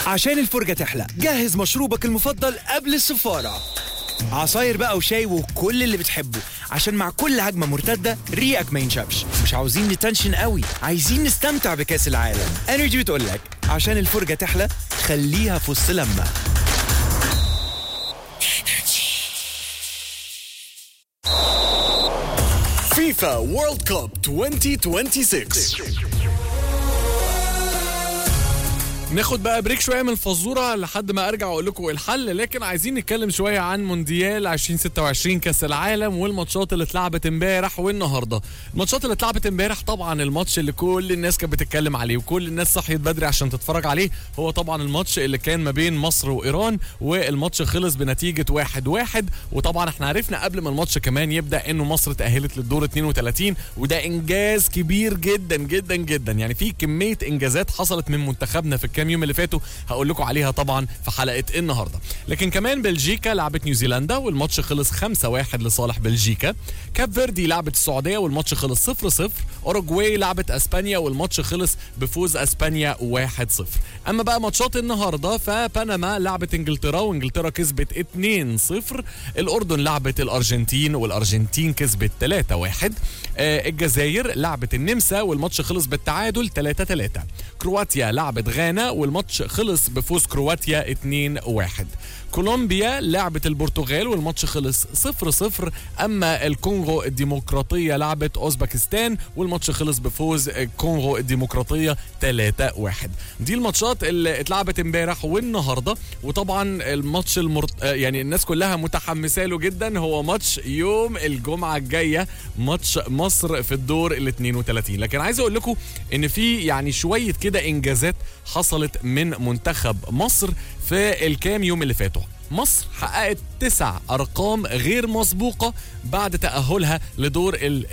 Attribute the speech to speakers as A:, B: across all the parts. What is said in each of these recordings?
A: عشان الفرجة تحلى جهز مشروبك المفضل قبل السفارة. عصاير بقى وشاي وكل اللي بتحبه، عشان مع كل هجمة مرتدة ريقك ما ينشفش. مش عاوزين نتنشن قوي، عايزين نستمتع بكأس العالم. انرجي بتقولك عشان الفرجة تحلى خليها في وسط لمة.
B: فيفا وورلد كوب 2026.
C: ناخد بقى بريك شويه من الفزوره لحد ما ارجع اقول لكم الحل، لكن عايزين نتكلم شويه عن مونديال 2026 كاس العالم والماتشات اللي اتلعبت امبارح والنهارده. الماتشات اللي اتلعبت امبارح طبعا الماتش اللي كل الناس كانت بتتكلم عليه وكل الناس صحيت بدري عشان تتفرج عليه هو طبعا الماتش اللي كان ما بين مصر وايران، والماتش خلص بنتيجه 1-1. وطبعا احنا عرفنا قبل ما الماتش كمان يبدا انه مصر تاهلت للدور 32، وده انجاز كبير جدا جدا جدا. يعني في كميه انجازات حصلت من منتخبنا في الكام يوم اللي فاتوا هقول لكم عليها طبعا في حلقه النهارده. لكن كمان بلجيكا لعبت نيوزيلندا والماتش خلص 5-1 لصالح بلجيكا. كاب فيردي لعبت السعوديه والماتش خلص 0-0. اوروجواي لعبت اسبانيا والماتش خلص بفوز اسبانيا 1-0. اما بقى ماتشات النهارده فبنما لعبت انجلترا وانجلترا كسبت 2-0. الاردن لعبت الارجنتين والارجنتين كسبت 3-1. الجزائر لعبت النمسا والماتش خلص بالتعادل 3-3. كرواتيا لعبت غانا والماتش خلص بفوز كرواتيا 2-1. كولومبيا لعبت البرتغال والماتش خلص 0-0. اما الكونغو الديمقراطية لعبت اوزبكستان والماتش خلص بفوز الكونغو الديمقراطية 3-1. دي الماتشات اللي اتلعبت امبارح والنهارده. وطبعا الماتش يعني الناس كلها متحمسه له جدا هو ماتش يوم الجمعة الجاية، ماتش مصر في الدور ال 32. لكن عايز اقول لكم ان في يعني شوية كده انجازات حصلت من منتخب مصر في الكام يوم اللي فاتوا. مصر حققت 9 أرقام غير مسبوقة بعد تأهلها لدور ال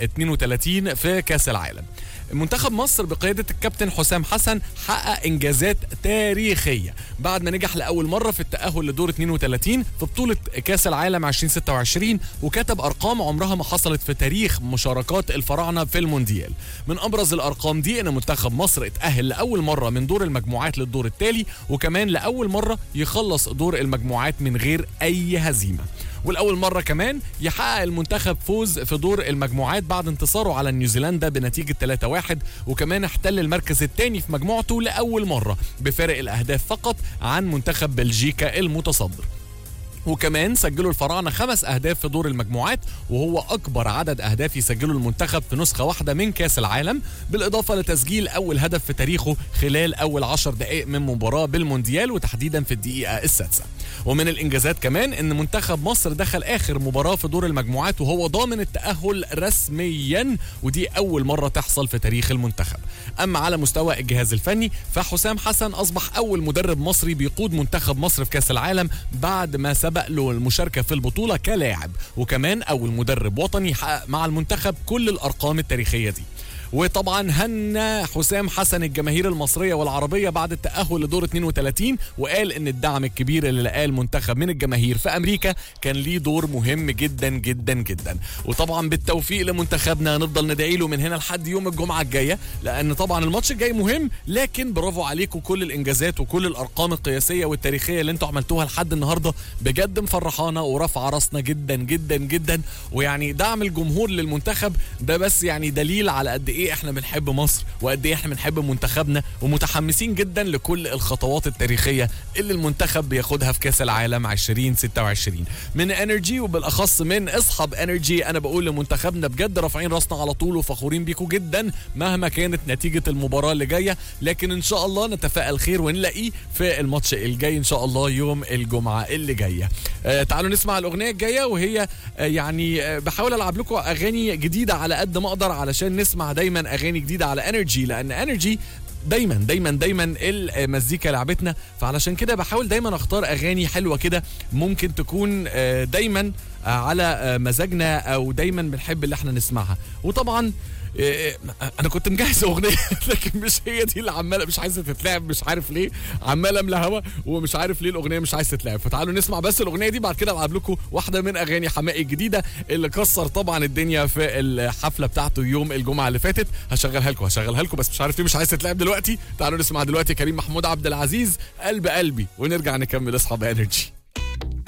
C: 32 في كاس العالم. منتخب مصر بقيادة الكابتن حسام حسن حقق إنجازات تاريخية بعد ما نجح لأول مرة في التأهل لدور 32 في بطولة كاس العالم 2026، وكتب أرقام عمرها ما حصلت في تاريخ مشاركات الفراعنة في المونديال. من أبرز الأرقام دي أن منتخب مصر اتأهل لأول مرة من دور المجموعات للدور التالي، وكمان لأول مرة يخلص دور المجموعات من غير أي هزيمة. والأول مرة كمان يحقق المنتخب فوز في دور المجموعات بعد انتصاره على نيوزيلندا بنتيجة 3-1، وكمان احتل المركز الثاني في مجموعته لأول مرة بفارق الأهداف فقط عن منتخب بلجيكا المتصدر. وكمان سجلوا الفراعنة 5 أهداف في دور المجموعات، وهو أكبر عدد أهداف يسجله المنتخب في نسخة واحدة من كاس العالم، بالإضافة لتسجيل أول هدف في تاريخه خلال أول 10 دقائق من مباراة بالمونديال وتحديدا في الدقيقة السادسة. ومن الإنجازات كمان أن منتخب مصر دخل آخر مباراة في دور المجموعات وهو ضامن التأهل رسميا، ودي أول مرة تحصل في تاريخ المنتخب. أما على مستوى الجهاز الفني فحسام حسن أصبح أول مدرب مصري بيقود منتخب مصر في كاس العالم بعد ما سبق له المشاركة في البطولة كلاعب، وكمان أول مدرب وطني يحقق مع المنتخب كل الأرقام التاريخية دي. وطبعا هنى حسام حسن الجماهير المصرية والعربية بعد التأهل لدور 32، وقال ان الدعم الكبير اللي لقاه المنتخب من الجماهير في امريكا كان ليه دور مهم جدا جدا جدا. وطبعا بالتوفيق لمنتخبنا، نفضل ندعي له من هنا لحد يوم الجمعة الجاية، لان طبعا الماتش الجاي مهم. لكن برافو عليكم كل الانجازات وكل الارقام القياسية والتاريخية اللي انتوا عملتوها لحد النهاردة، بجد مفرحانا ورفع راسنا جدا جدا جدا. ويعني دعم الجمهور للمنتخب ده بس يعني دليل على قد ايه احنا بنحب مصر وقد ايه احنا بنحب منتخبنا، ومتحمسين جدا لكل الخطوات التاريخية اللي المنتخب بياخدها في كاس العالم 2026. من انرجي وبالاخص من اصحاب انرجي انا بقول لمنتخبنا بجد رافعين راسنا على طول وفخورين بيكم جدا مهما كانت نتيجة المباراة اللي جاية. لكن ان شاء الله نتفائل خير ونلاقيه في الماتش الجاي ان شاء الله يوم الجمعة اللي جاية. تعالوا نسمع الاغنية الجاية، وهي يعني بحاول العب لكم اغاني جديدة على قد ما اقدر علشان نسمع دايما اغاني جديده على انرجي، لان انرجي دايما دايما دايما المزيكا لعبتنا، فعلشان كده بحاول دايما اختار اغاني حلوه كده ممكن تكون دايما على مزاجنا او دايما بنحب اللي احنا نسمعها. وطبعا انا كنت مجهز اغنيه لكن مش هي دي اللي عماله مش عايزه تتلعب، مش عارف ليه، عماله املى هوا ومش عارف ليه الاغنيه مش عايزه تتلعب. فتعالوا نسمع بس الاغنيه دي، بعد كده العب لكم واحده من اغاني حماقي الجديده اللي كسر طبعا الدنيا في الحفله بتاعته يوم الجمعه اللي فاتت. هشغلها لكم بس مش عارف ليه مش عايزه تتلعب دلوقتي. تعالوا نسمع دلوقتي كريم محمود عبد العزيز قلب قلبي ونرجع نكمل اصحاب انرجي.